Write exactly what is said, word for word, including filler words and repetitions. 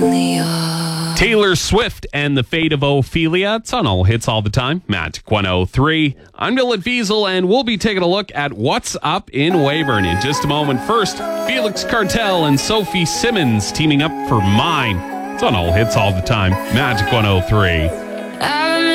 Ophelia. Taylor Swift and the Fate of Ophelia. It's on All Hits All the Time. Magic one oh three. I'm Dylan Fiesel, and we'll be taking a look at what's up in Weyburn in just a moment. First, Felix Cartel and Sophie Simmons teaming up for Mine. It's on All Hits All the Time. Magic one oh three.